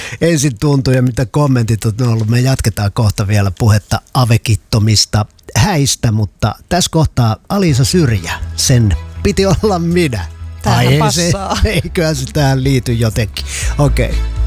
ensin tuntui ja mitä kommentit on ollut. Me jatketaan kohta vielä puhetta avekittomista häistä, mutta tässä kohtaa Aliisa Syrjä, sen piti olla minä. Tämähän passaa. Eiköhän se tähän liity jotenkin. Okei.